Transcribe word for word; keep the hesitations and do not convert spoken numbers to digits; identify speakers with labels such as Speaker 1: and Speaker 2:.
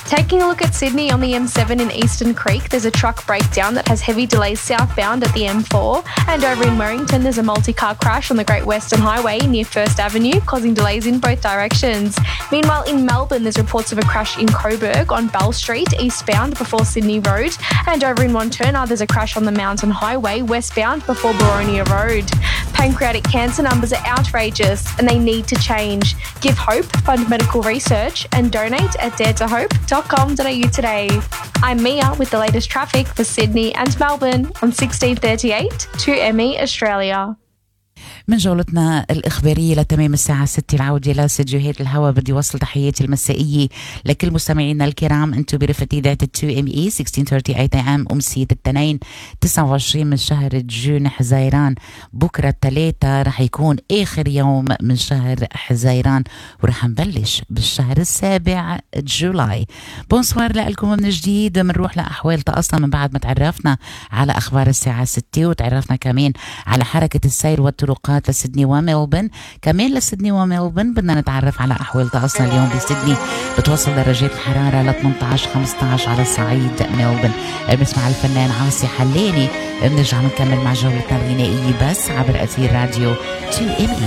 Speaker 1: Taking a look at Sydney on the M seven in Eastern Creek, there's a truck breakdown that has heavy delays southbound at the M four. And over in Wellington, there's a multi-car crash on the Great Western Highway near First Avenue, causing delays in both directions. Meanwhile, in Melbourne, there's reports of a crash in Coburg on Bell Street, eastbound before Sydney Road. And over in Montana, there's a crash on the Mountain Highway, westbound before Boronia Road. Pancreatic cancer numbers are outrageous and they need to change. Give hope, fund medical research, and donate at dare to hope dot com dot a u today. I'm Mia with the latest traffic for Sydney and Melbourne on sixteen thirty-eight to M E Australia.
Speaker 2: من جولتنا الإخبارية لتمام الساعة ستة العودة إلى استديوهات الهواء. بدي وصل تحياتي المسائية لكل مستمعينا الكرام. أنتم برفقة إذاعة تو إم إي ستة عشر ثلاثين عام أمسية الاثنين تسعة وعشرين من شهر جون حزيران. بكرة الثلاثة رح يكون آخر يوم من شهر حزيران ورح نبلش بالشهر السابع جولاي. بونسوار لكم من جديد. منروح لأحوال طقسنا من بعد ما تعرفنا على أخبار الساعة ستة وتعرفنا كمان على حركة السير والطرقات لسيدني وميلبن. كمان لسيدني وميلبن بدنا نتعرف على أحوال طقسنا اليوم بسيدني. بتوصل درجات الحرارة ل ثمانية عشر خمسة عشر على صعيد ميلبن. بنسمع الفنان عاصي حلاني. بنرجع نكمل مع جولتنا الغنائية بس عبر أثير راديو تو إم إي.